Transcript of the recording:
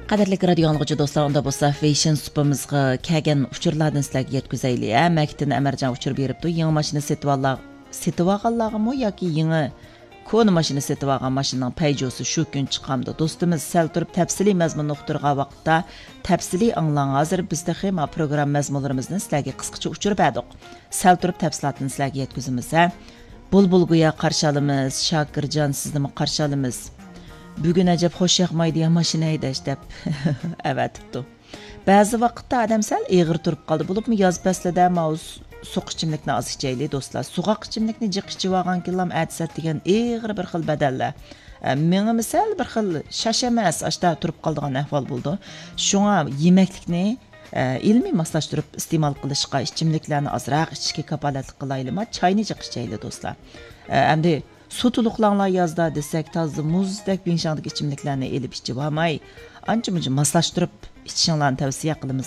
Qadrli radio anlıqçı dostlar, onda bolsa fashion supamızga kelgan uçurlardan sizlarga yetkazayli. Maktin Amarjon uçur beripdi. Yangi mashina setib olganlarmi yoki yangi koni mashina setib olgan mashinaning payjosi shu kun chiqamdi. Do'stimiz sal turib tafsiliy mazmunni uqtirgan vaqtda tafsiliy anglang. Hozir bizda ham program mazmunlarimizni sizlarga qisqacha uçurib berdik. Sal turib tafsilotni sizlarga yetkazamiz. Bulbulguya qarshi olamiz. Shokirjon, sizni qarshi olamiz. Bugün acaba hoş yakmaydı ya maşinayı da işte evetipti. Bazı vakitte adam sel eğir turup kaldı. Bulup mu yaz paslada mauz soğuk içimlikni az içeyli dostlar. Soğuk içimlikni cık içi vağan killam ədsət degen eğir bir xil bədəllə. Meni misal bir xil şaşamas aşda turup kaldığan ahval buldu. Şuna yemeklikni ilmi maslashtirib iste'mol qilishga ichimliklarni azroq ichishga kapolatlik qilaylik. Chayni cık içeyli dostlar. Endi su tuluqlanlar yazda desek tazı muzdek binşandık içimliklerini elip içip amay anca munca maslashtirib içişinlarni tavsiye qilamiz.